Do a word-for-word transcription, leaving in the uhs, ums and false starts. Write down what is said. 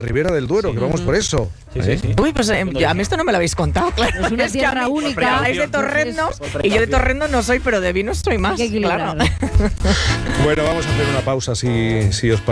Ribera del Duero, Sí. que vamos por eso. Sí, ¿Eh? sí, sí. Uy, pues eh, a mí esto no me lo habéis contado, claro. Es una que tierra a mí- única. me habláis de torrendo y yo de torrendo no soy, pero de vino soy más. Hay que equilibrar. Claro. Bueno, vamos a hacer una pausa si, si os parece.